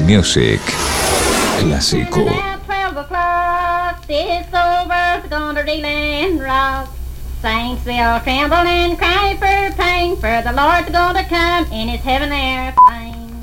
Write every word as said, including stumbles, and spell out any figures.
Music. Clásico. Saints will tremble and cry for pain, for the Lord's gonna come in his heaven airplane.